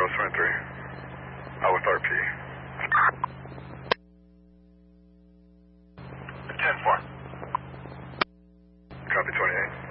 Southwest 23. Out with RP. 10-4. Copy 28.